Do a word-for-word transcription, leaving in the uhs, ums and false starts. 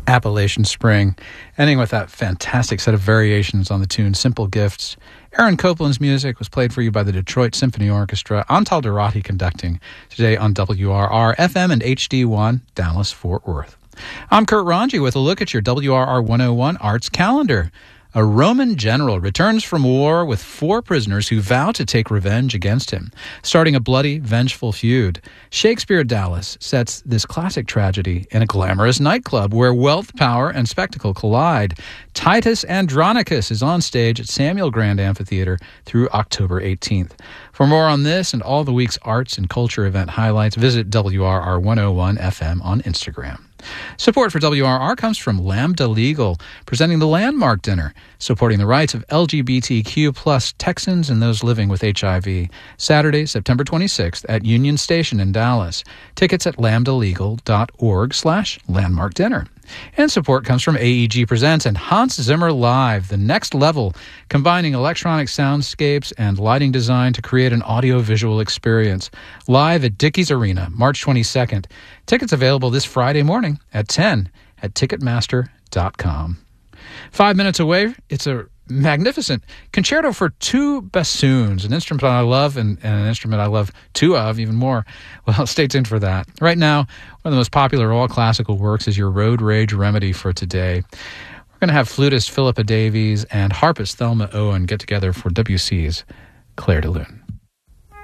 Appalachian Spring, ending with that fantastic set of variations on the tune Simple Gifts. Aaron Copland's music was played for you by the Detroit Symphony Orchestra, Antal Dorati conducting, today on W R R F M and H D one, Dallas-Fort Worth. I'm Kurt Ranji with a look at your W R R one oh one Arts calendar. A Roman general returns from war with four prisoners who vow to take revenge against him, starting a bloody, vengeful feud. Shakespeare Dallas sets this classic tragedy in a glamorous nightclub where wealth, power, and spectacle collide. Titus Andronicus is on stage at Samuel Grand Amphitheater through October eighteenth. For more on this and all the week's arts and culture event highlights, visit W R R one oh one F M on Instagram. Support for W R R comes from Lambda Legal, presenting the Landmark Dinner, supporting the rights of L G B T Q plus Texans and those living with H I V. Saturday, September twenty-sixth at Union Station in Dallas. Tickets at lambdalegal.org slash landmark dinner. And support comes from A E G Presents and Hans Zimmer Live, the next level, combining electronic soundscapes and lighting design to create an audio-visual experience. Live at Dickies Arena, March twenty-second. Tickets available this Friday morning at ten at ticketmaster dot com. Five minutes away, it's a magnificent concerto for two bassoons, an instrument I love and, and an instrument I love two of even more. Well, stay tuned for that. Right now, one of the most popular all classical works is your Road Rage remedy for today. We're going to have flutist Philippa Davies and harpist Thelma Owen get together for W C's Clair de Lune.